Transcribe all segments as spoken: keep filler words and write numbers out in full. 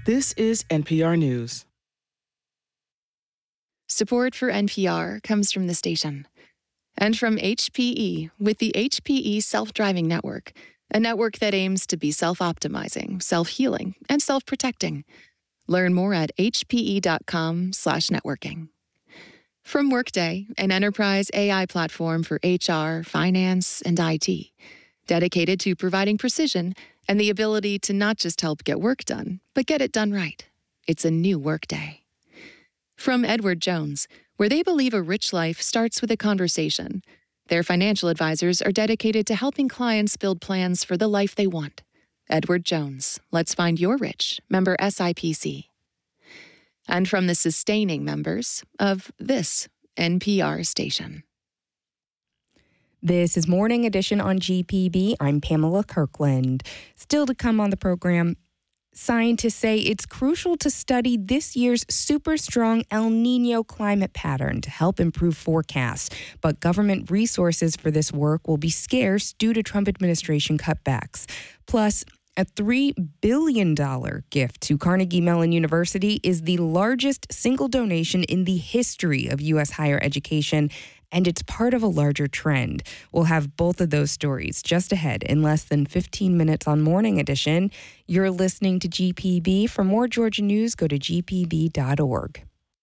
This is N P R News. Support for N P R comes from the station and from H P E with the H P E Self-Driving Network, a network that aims to be self-optimizing, self-healing, and self-protecting. Learn more at hpe.com slash networking. From Workday, an enterprise A I platform for H R, finance, and I T, dedicated to providing precision and the ability to not just help get work done, but get it done right. It's a new Workday. From Edward Jones, where they believe a rich life starts with a conversation. Their financial advisors are dedicated to helping clients build plans for the life they want. Edward Jones, let's find your rich, member S I P C. And from the sustaining members of this N P R station. This is Morning Edition on G P B. I'm Pamela Kirkland. Still to come on the program, scientists say it's crucial to study this year's super strong El Niño climate pattern to help improve forecasts. But government resources for this work will be scarce due to Trump administration cutbacks. Plus, a three billion dollars gift to Carnegie Mellon University is the largest single donation in the history of U S higher education, and it's part of a larger trend. We'll have both of those stories just ahead in less than fifteen minutes on Morning Edition. You're listening to G P B. For more Georgia news, go to g p b dot org.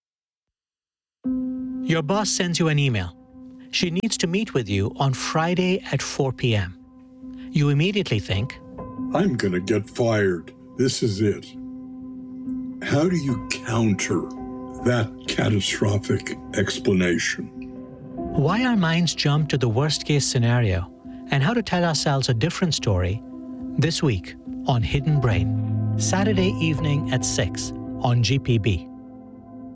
Your boss sends you an email. She needs to meet with you on Friday at four p.m. You immediately think, I'm going to get fired. This is it. How do you counter that catastrophic explanation? why our minds jump to the worst-case scenario, and how to tell ourselves a different story this week on Hidden Brain, Saturday evening at six on G P B.